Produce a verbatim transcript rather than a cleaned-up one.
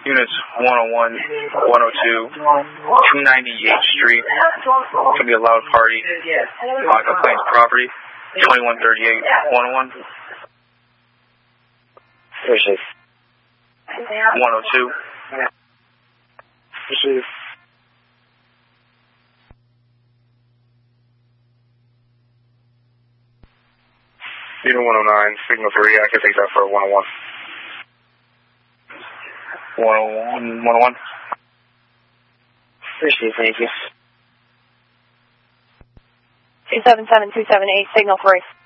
Units one oh one, one oh two, two ninety-eighth Street. It's going to be a loud party on complaints property. twenty-one thirty-eight, one oh one. Receive. one oh two. Receive. Unit one oh nine, signal three, I can take that for one oh one. one oh one, one oh one. Receive, thank you. two seven seven, two seven eight, signal three.